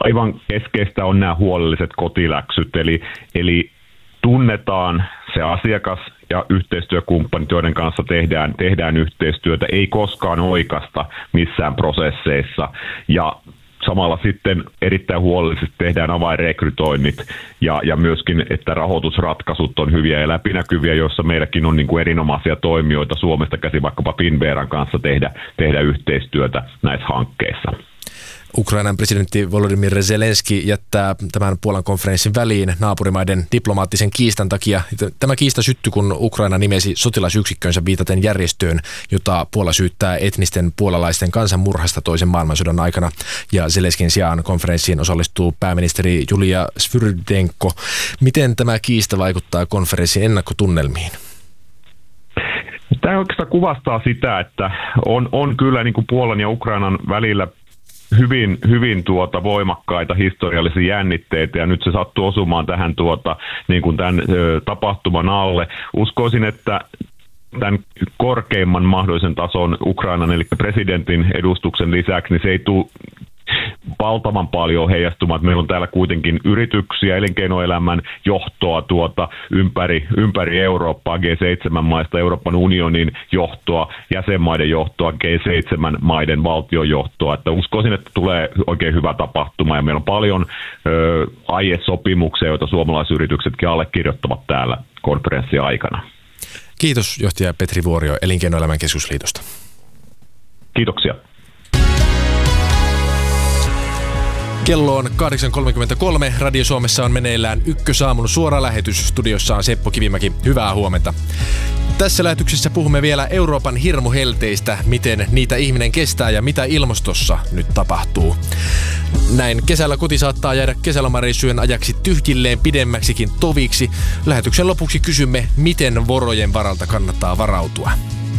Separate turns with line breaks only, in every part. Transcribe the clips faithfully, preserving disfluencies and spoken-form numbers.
aivan keskeistä on nämä huolelliset kotiläksyt, eli, eli tunnetaan se asiakas ja yhteistyökumppanit, joiden kanssa tehdään, tehdään yhteistyötä, ei koskaan oikasta missään prosesseissa. Ja samalla sitten erittäin huolellisesti tehdään avainrekrytoinnit ja, ja myöskin, että rahoitusratkaisut on hyviä ja läpinäkyviä, joissa meilläkin on niin kuin erinomaisia toimijoita Suomesta käsin vaikkapa Finnveran kanssa tehdä, tehdä yhteistyötä näissä hankkeissa.
Ukrainan presidentti Volodymyr Zelenski jättää tämän Puolan konferenssin väliin naapurimaiden diplomaattisen kiistan takia. Tämä kiista syttyi, kun Ukraina nimesi sotilasyksikkönsä viitaten järjestöön, jota Puola syyttää etnisten puolalaisten kansanmurhasta toisen maailmansodan aikana. Ja Zelenskin sijaan konferenssiin osallistuu pääministeri Julia Svyrdenko. Miten tämä kiista vaikuttaa konferenssin ennakkotunnelmiin?
Tämä oikeastaan kuvastaa sitä, että on, on kyllä niin kuin Puolan ja Ukrainan välillä hyvin, hyvin tuota voimakkaita historiallisia jännitteitä, ja nyt se sattuu osumaan tähän tuota, niin kuin tämän ö, tapahtuman alle. Uskoisin, että tämän korkeimman mahdollisen tason Ukrainan, eli presidentin edustuksen lisäksi, niin se ei tule valtavan paljon heijastumaan. Meillä on täällä kuitenkin yrityksiä, elinkeinoelämän johtoa tuota, ympäri, ympäri Eurooppaa, G seitsemän maista, Euroopan unionin johtoa, jäsenmaiden johtoa, G seitsemän maiden valtionjohtoa. Että uskoisin, että tulee oikein hyvä tapahtuma, ja meillä on paljon ö, aiesopimuksia, joita suomalaisyrityksetkin allekirjoittavat täällä konferenssin aikana.
Kiitos johtaja Petri Vuorio Elinkeinoelämän keskusliitosta.
Kiitoksia.
Kello on kahdeksan kolmekymmentäkolme. Radio Suomessa on meneillään Ykkösaamun suora lähetys. Studiossa on Seppo Kivimäki. Hyvää huomenta. Tässä lähetyksessä puhumme vielä Euroopan hirmuhelteistä, miten niitä ihminen kestää ja mitä ilmastossa nyt tapahtuu. Näin kesällä koti saattaa jäädä kesälomareissujen ajaksi tyhjilleen pidemmäksikin toviksi. Lähetyksen lopuksi kysymme, miten vorojen varalta kannattaa varautua.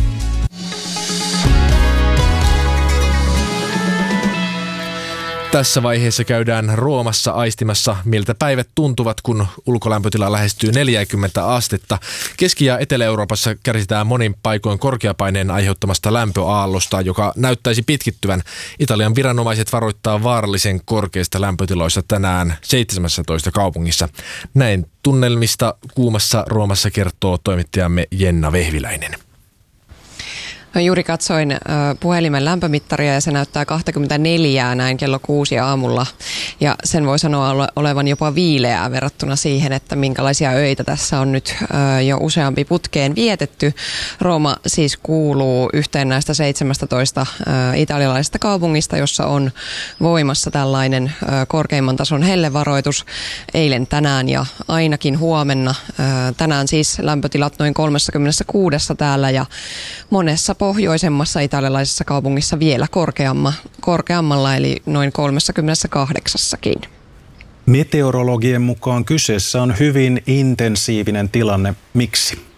Tässä vaiheessa käydään Roomassa aistimassa, miltä päivät tuntuvat, kun ulkolämpötila lähestyy neljäkymmentä astetta. Keski- ja Etelä-Euroopassa kärsitään monin paikoin korkeapaineen aiheuttamasta lämpöaallosta, joka näyttäisi pitkittyvän. Italian viranomaiset varoittaa vaarallisen korkeista lämpötiloista tänään seitsemässätoista kaupungissa. Näin tunnelmista kuumassa Roomassa kertoo toimittajamme Jenna Vehviläinen.
No, juuri katsoin äh, puhelimen lämpömittaria ja se näyttää kaksikymmentäneljä näin kello kuusi aamulla. Ja sen voi sanoa ole, olevan jopa viileää verrattuna siihen, että minkälaisia öitä tässä on nyt äh, jo useampi putkeen vietetty. Rooma siis kuuluu yhteen näistä seitsemästätoista äh, italialaisesta kaupungista, jossa on voimassa tällainen äh, korkeimman tason hellevaroitus eilen, tänään ja ainakin huomenna. Äh, tänään siis lämpötilat noin kolmekymmentäkuusi täällä ja monessa pohjoisemmassa italialaisessa kaupungissa vielä korkeamma, korkeammalla, eli noin kolmekymmentäkahdeksankin.
Meteorologien mukaan kyseessä on hyvin intensiivinen tilanne. Miksi?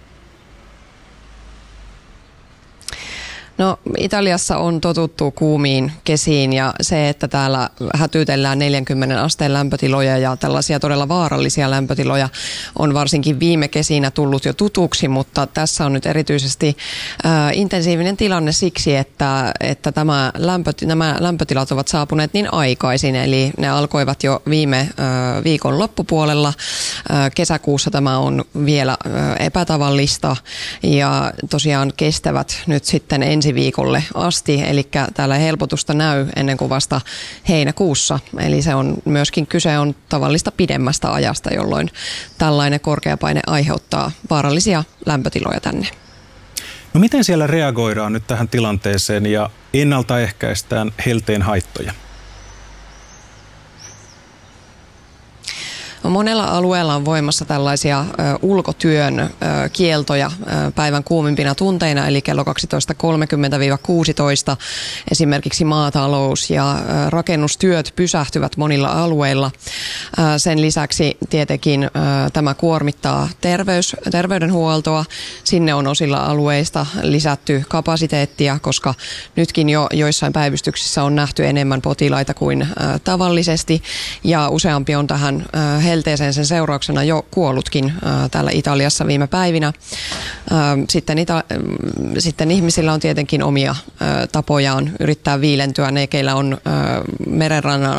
No, Italiassa on totuttu kuumiin kesiin ja se, että täällä hätyytellään neljänkymmenen asteen lämpötiloja ja tällaisia todella vaarallisia lämpötiloja on varsinkin viime kesinä tullut jo tutuksi, mutta tässä on nyt erityisesti äh, intensiivinen tilanne siksi, että, että tämä lämpöt, nämä lämpötilat ovat saapuneet niin aikaisin, eli ne alkoivat jo viime äh, viikon loppupuolella. Äh, kesäkuussa tämä on vielä äh, epätavallista ja tosiaan kestävät nyt sitten ensi viikolle asti, eli täällä helpotusta näy ennen kuin vasta heinäkuussa. Eli se on myöskin kyse on tavallista pidemmästä ajasta, jolloin tällainen korkeapaine aiheuttaa vaarallisia lämpötiloja tänne.
No miten siellä reagoidaan nyt tähän tilanteeseen ja ennaltaehkäistään helteen haittoja?
Monella alueella on voimassa tällaisia ö, ulkotyön ö, kieltoja ö, päivän kuumimpina tunteina, eli kello kaksitoista kolmekymmentä kuusitoista. Esimerkiksi maatalous ja ö, rakennustyöt pysähtyvät monilla alueilla. Ö, sen lisäksi tietenkin ö, tämä kuormittaa terveys, terveydenhuoltoa. Sinne on osilla alueista lisätty kapasiteettia, koska nytkin jo joissain päivystyksissä on nähty enemmän potilaita kuin ö, tavallisesti, ja useampi on tähän ö, helteeseen sen seurauksena jo kuollutkin äh, täällä Italiassa viime päivinä. Äh, sitten, ita- äh, sitten ihmisillä on tietenkin omia äh, tapojaan yrittää viilentyä. Ne, keillä on äh, merenrannan